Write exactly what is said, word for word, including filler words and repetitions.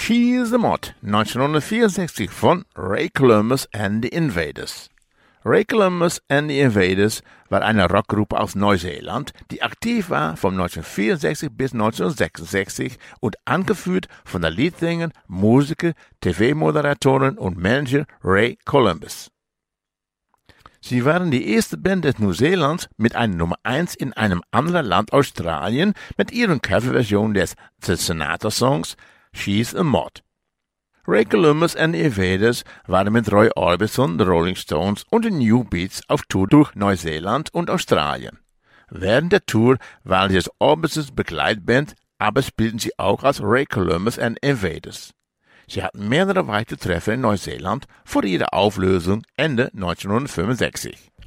She's a Mod, neunzehnhundertvierundsechzig von Ray Columbus and the Invaders. Ray Columbus and the Invaders war eine Rockgruppe aus Neuseeland, die aktiv war von neunzehnhundertvierundsechzig bis neunzehnhundertsechsundsechzig und angeführt von der Leadsänger, Musiker, T V-Moderatorin und Manager Ray Columbus. Sie waren die erste Band des Neuseelands mit einer Nummer eins in einem anderen Land, Australien, mit ihren Coverversion des The Sinatra-Songs She's a Mod. Ray Columbus and the Invaders waren mit Roy Orbison, The Rolling Stones und den New Beats auf Tour durch Neuseeland und Australien. Während der Tour waren sie als Orbisons Begleitband, aber spielten sie auch als Ray Columbus and Invaders. Sie hatten mehrere weitere Treffer in Neuseeland vor ihrer Auflösung Ende neunzehnhundertfünfundsechzig.